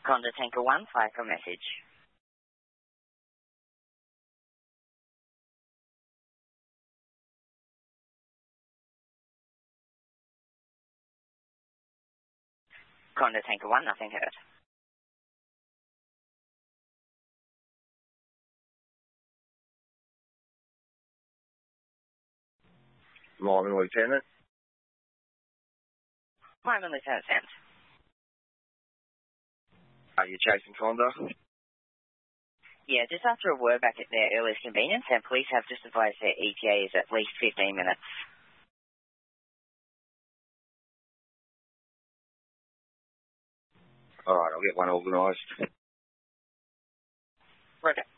Condor Tanker 1, fly for message. Condor Tanker 1, nothing heard. Lyman Lieutenant. Lyman Lieutenant sent. Are you chasing Condor? Yeah, just after a word back at their earliest convenience, and police have just advised their ETA is at least 15 minutes. All right, I'll get one organised. Roger.